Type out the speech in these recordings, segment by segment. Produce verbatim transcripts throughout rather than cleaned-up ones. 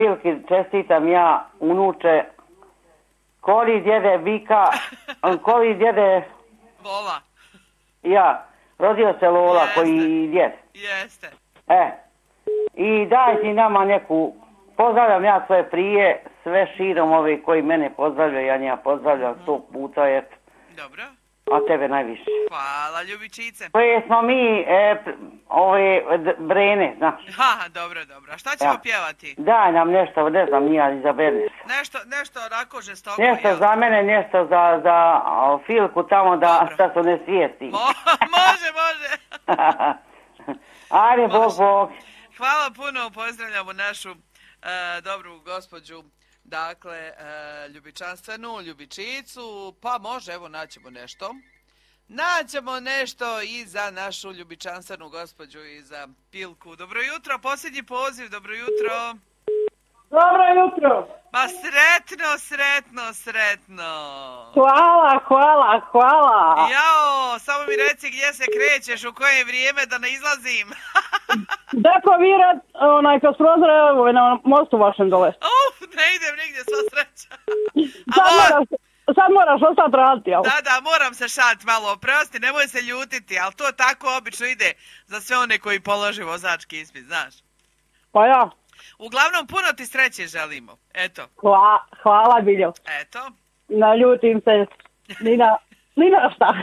Pilki, čestitam ja, unuče, koli djede Vika, koli djede... Lola. Ja, rodio se Lola, Jeste. koji djed. Jeste. E, i daj ti nama neku, pozdravljam ja svoje prije, sve širom ove koji mene pozdravljaju, ja njega pozdravljam sto puta, eto. Dobro. A tebe najviše. Hvala, ljubičice. Koje smo mi, e, ove, d- brene, znaš. Ha, dobro, dobro. A šta ćemo Ja. pjevati? Daj nam nešto, ne znam, nija izabere. Nešto, nešto onako žestoko, Nešto jel? za mene, nešto za, za a, Filku tamo da, Dobro. da se ne svijesti. Mo, može, može. Ajde, bog, Može. bog. Hvala puno, pozdravljamo našu e, dobru gospođu, dakle, e, ljubičanstvenu, ljubičicu, pa može, evo, naćemo nešto. Naćemo nešto i za našu ljubičanstvenu gospođu i za Pilku. Dobro jutro, posljednji poziv, dobro jutro. Dobro jutro. Pa sretno, sretno, sretno. Hvala, hvala, hvala. Jao, samo mi reci gdje se krećeš, u koje vrijeme da ne izlazim. Deko virat, onaj, kroz prozore, evo, na mostu vašem dole. Uf, ne idem nigdje, sva sreća. A Sad mo- moraš, sad moraš ostati raditi, jel? Da, da, moram se šalit malo, oprosti, nemoj se ljutiti, ali to tako obično ide za sve one koji polože vozački ispit, znaš. Pa ja, Uglavnom, puno ti sreće želimo, eto, hva, hvala Biljo. eto. Naljutim se, ni na, ni na šta.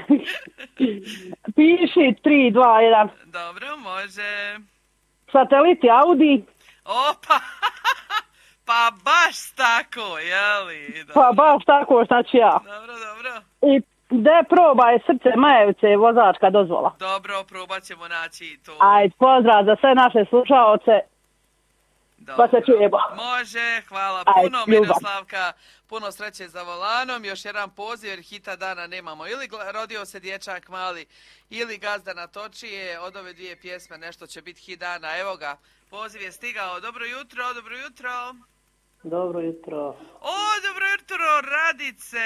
Piši tri, dva, jedan. Dobro, može. Sateliti Audi, Opa, pa baš tako, jeli? pa Dobro, baš tako šta ću ja. dobro, dobro. I de probaj srce Majevce, vozačka dozvola. Dobro, probat ćemo naći i to. Ajde, pozdrav za sve naše slušaoce. Dobro. Pa se čujemo. Može, hvala Aj, puno, ljubav. Miroslava, puno sreće za volanom, još jedan poziv jer hita dana nemamo, ili gla- rodio se dječak mali, ili gazda natočije, od ove dvije pjesme nešto će biti hit dana, evo ga, poziv je stigao, dobro jutro, dobro jutro, Dobro jutro, o, dobro jutro, Radice,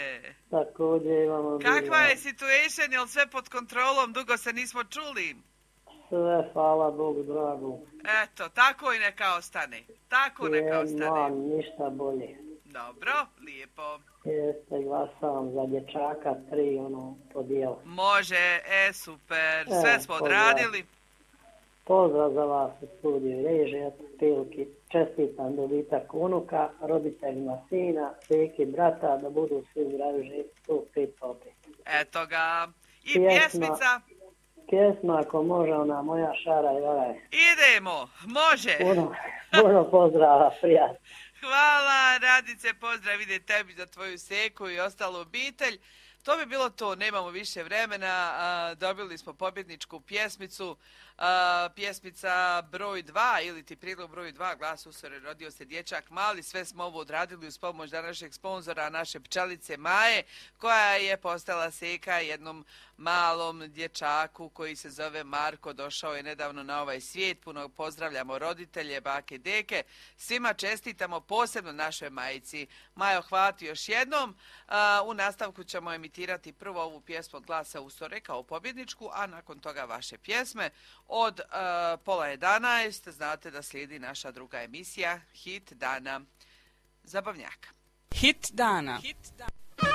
također imamo kakva je situation, jel sve pod kontrolom, dugo se nismo čuli? sve, hvala Bogu dragu. Eto, tako i neka ostane, tako neka ostane. Nemam ništa bolje. Dobro, lijepo. Jeste, glasam za dječaka, tri, ono, podijel. Može, e, super, sve E, smo pozdrav. odradili. Pozdrav za vas u studiju Reže, Pilki, čestitam dobitak unuka, roditeljima sina, seki, brata, da budu svi zdravi živi, sto pet opet. Eto ga. I Pjesma. pjesmica. Pjesma, ako može, ona moja šara i varaj. Idemo, može. Puno, puno pozdrava, prijatno. Hvala, Radice, pozdrav ide tebi za tvoju seku i ostalu obitelj. To bi bilo to, nemamo više vremena, a, dobili smo pobjedničku pjesmicu, a, pjesmica broj dva ili ti prilog broj dva, glas usore, rodio se dječak mali, sve smo ovo odradili uz pomoć današnjeg sponzora, naše pčelice Maje, koja je postala seka jednom malom dječaku koji se zove Marko, došao je nedavno na ovaj svijet, puno pozdravljamo roditelje, bake, deke, svima čestitamo, posebno našoj majici. Majo, hvati još jednom, a, u nastavku ćemo emitirati prvo ovu pjesmu od glasa Usore kao pobjedničku, a nakon toga vaše pjesme. Od uh, pola jedanaest znate da slijedi naša druga emisija Hit dana zabavnjaka. Hit dana. Hit dana.